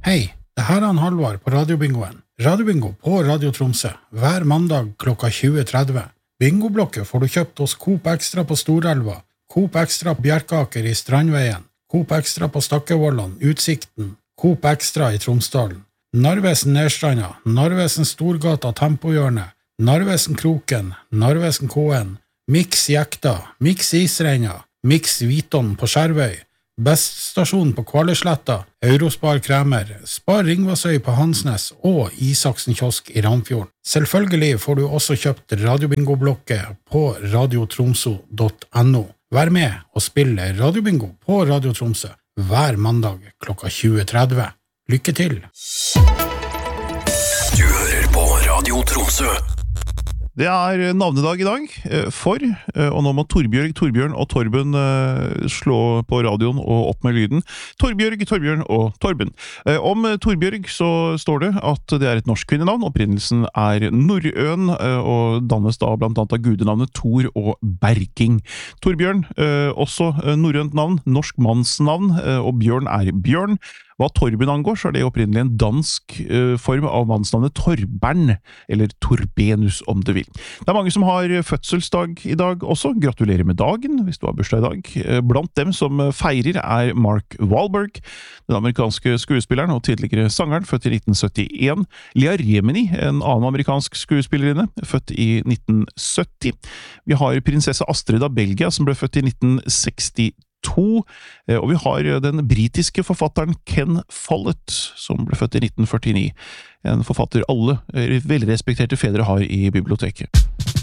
Hei, det her er Halvard på Radiobingoen. Radiobingo på Radio Tromsø, hver mandag klokka 20.30. Bingoblokket får du kjøpt hos Coop Extra på Storelva, Coop Extra på Bjerkaker i Strandveien, Coop Extra på Stakkevollan, Utsikten, Coop Extra i Tromsdalen, Narvesen Nedstranda, Narvesen Storgata Tempohjørne, Narvesen Kroken, Narvesen Koen, Mix Jekta, Mix Isreina, Mix Viton på Skjervøy, Best stasjon på Kvaløysletta, Eurospar Kremer, Spar Ringvassøy på Hansnes og Isaksen kiosk i Ramfjorden. Selvfølgelig får du også kjøpt Radiobingo-blokket på radiotromso.no. Vær med og spille Radiobingo på Radio Tromsø hver mandag klokka 20.30. Lykke til! Du hører på Radio Tromsø. Det er navnedag i dag og nå må Torbjørn og Torben slå på radioen og opp med lyden. Torbjørn og Torben. Om Torbjørg så står det at det er et norsk kvinnenavn. Opprinnelsen er Norrøn og dannes da blant annet av gudenavnet Thor og Berking. Torbjørn, også norrønt navn, norsk mannsnavn, og Bjørn er Bjørn. Hva Torben angår, så er det opprinnelig en dansk form av mannsnavnet Torbern, eller Torbenus om du vil. Det er mange som har fødselsdag i dag også. Gratulerer med dagen, hvis du har bursdag i dag. Blant dem som feirer er Mark Wahlberg, den amerikanske skuespilleren og tidligere sangeren, født i 1971. Lea Remini, en annen amerikansk skuespillerinne, født i 1970. Vi har prinsesse Astrid av Belgia, som ble født i 1962. Og vi har den britiske forfatteren Ken Follett, som ble født i 1949. En forfatter alle velrespekterte fedre har i biblioteket.